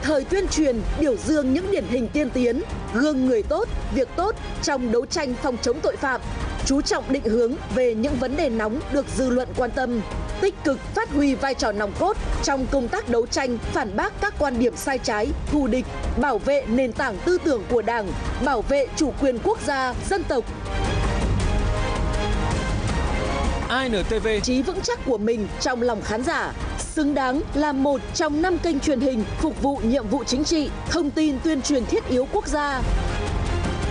thời tuyên truyền, biểu dương những điển hình tiên tiến, gương người tốt, việc tốt trong đấu tranh phòng chống tội phạm, chú trọng định hướng về những vấn đề nóng được dư luận quan tâm, tích cực phát huy vai trò nòng cốt trong công tác đấu tranh, phản bác các quan điểm sai trái, thù địch, bảo vệ nền tảng tư tưởng của Đảng, bảo vệ chủ quyền quốc gia, dân tộc. INTV, Chí vững chắc của mình trong lòng khán giả, xứng đáng là một trong 5 kênh truyền hình phục vụ nhiệm vụ chính trị, thông tin tuyên truyền thiết yếu quốc gia.